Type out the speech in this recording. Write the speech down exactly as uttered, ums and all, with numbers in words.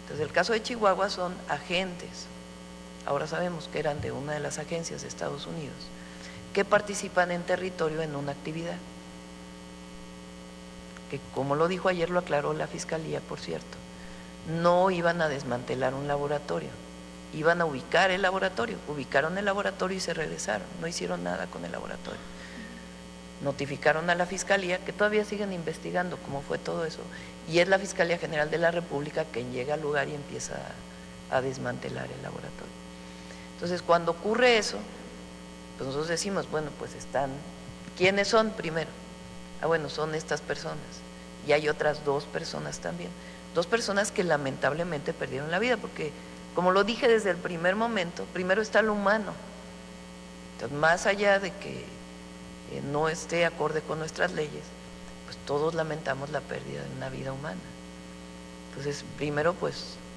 Entonces, el caso de Chihuahua son agentes, ahora sabemos que eran de una de las agencias de Estados Unidos, que participan en territorio en una actividad, que como lo dijo ayer, lo aclaró la Fiscalía, por cierto, no iban a desmantelar un laboratorio, iban a ubicar el laboratorio, ubicaron el laboratorio y se regresaron, no hicieron nada con el laboratorio. Notificaron a la Fiscalía, que todavía siguen investigando cómo fue todo eso, y es la Fiscalía General de la República quien llega al lugar y empieza a, a desmantelar el laboratorio. Entonces, cuando ocurre eso, pues nosotros decimos, bueno, pues están, ¿quiénes son primero? Ah, bueno, son estas personas, y hay otras dos personas también, dos personas que lamentablemente perdieron la vida, porque como lo dije desde el primer momento, primero está lo humano. Entonces, más allá de que eh, no esté acorde con nuestras leyes, pues todos lamentamos la pérdida de una vida humana. Entonces, primero, pues